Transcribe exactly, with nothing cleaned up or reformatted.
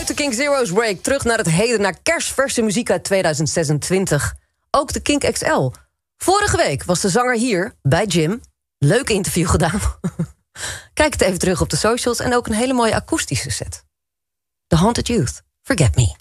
de Kink Zero's Break. Terug naar het heden, naar kerstverse muziek uit tweeduizend zesentwintig. Ook de Kink X L. Vorige week was de zanger hier, bij Jim. Leuk interview gedaan. Kijk het even terug op de socials en ook een hele mooie akoestische set. The Haunted Youth, Forget Me.